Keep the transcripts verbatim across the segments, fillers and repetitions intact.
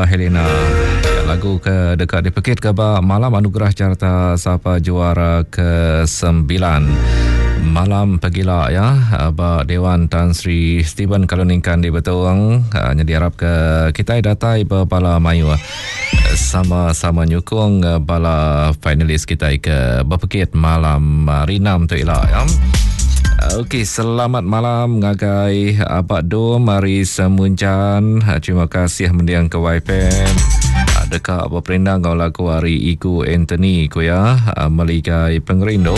Ella Helena. Ya, lagu ke dekat dipekit ke ba Malam Anugerah Carta Sapa Juara ke sembilan. Malam Pegila ya, ba Dewan Tan Sri Stephen Kaluningkan di Betuang hanya diharap ke kita datai bala mayu sama-sama nyukung bala finalis kita ke berpekit malam rinam tu ila ya. Okey, selamat malam ngagai abak do mari semuncan. Terima kasih mendiang ke Y P M. Dekat apa perindang kau laku hari Iku Anthony ko ya meligai pengerindo.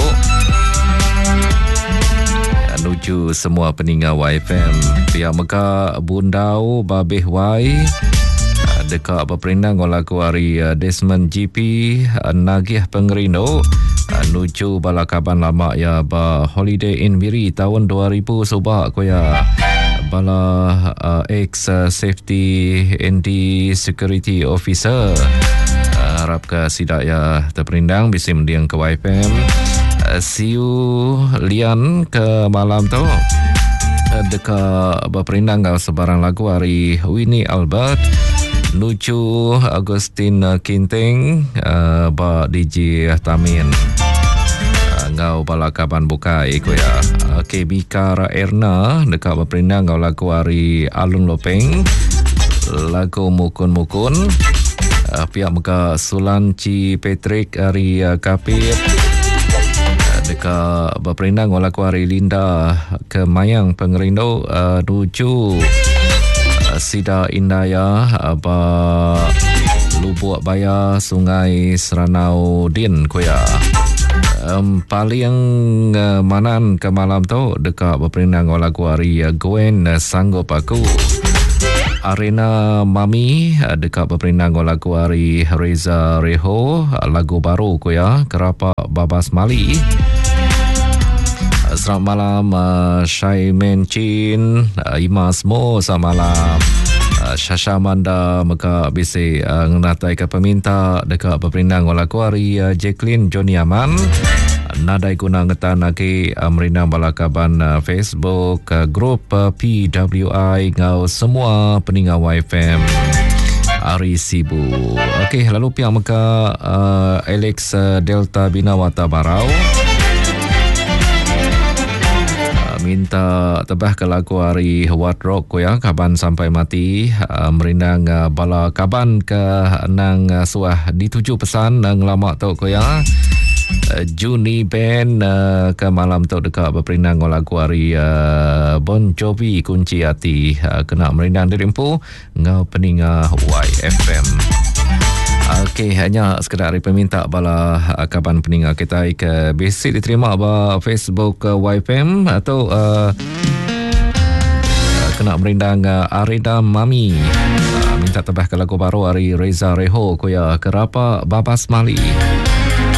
Menuju semua peningat Y F M pihak Mekah Bundau Babih Y dekat apa perindang kau laku hari Desmond G P Nagih Pengerindo menuju balakaban lama ya ba Holiday in Miri tahun dua ribu subak ko ya bala uh, ex uh, safety and security officer uh, harap ke sidak ya terperindang bisa mendiang ke Y F M. Uh, see you Lian ke malam tu uh, dekat berperindang kau sebarang lagu hari Winnie Albert Nuju Agustin Kinting uh, ba D J Tamin uh, ngau balakaban buka iko ya. Okey, Bikara Erna dekat berperindang kau lagu hari Alun Lopeng lagu Mukun-Mukun uh, pihak Mekah Sulanci Patrick hari uh, Kapit uh, dekat berperindang kau lagu hari Linda ke Mayang Pengerindo uh, Nuju Sida Indaya apa Lubuk Baya Sungai Seranau Din Koya. Um, paling uh, manan ke malam tu dekat berperindang lagu hari uh, Gwen uh, Sanggup Aku. Arena Mami uh, dekat berperindang lagu hari Reza Reho uh, lagu baru Koya Kerapa Babas Mali. Selamat malam uh, Syai Mencin uh, Imas Mo selamat malam uh, Syasha Manda Meka bisi uh, ngenatai ke peminta dekat berperindang lagu hari uh, Jacqueline Johnny Aman uh, nadai guna ngetan lagi uh, merindang balakaban uh, Facebook uh, grup uh, P W I ngau semua peningat Y F M Ari Sibu. Okey, lalu pihak Meka uh, Alex uh, Delta Binawata Barau minta tebah ke lagu hari Hard Rock ko ya kaban sampai mati uh, merindang uh, bala kaban ke nang uh, suah dituju pesan nang lama tu ko ya uh, Juni Band uh, ke malam tu dekat berperindang lagu hari uh, Bon Jovi Kunci Hati uh, kena merindang dirimpu ngau peninga Y F M. Okey, hanya sekadar peminta bala kaban peninga kita ke basic diterima ba Facebook uh, Y F M atau uh, uh, kena merindang uh, Arida Mami uh, minta tebah ke lagu baru hari Reza Reho ko ya Kerapa Babas Mali.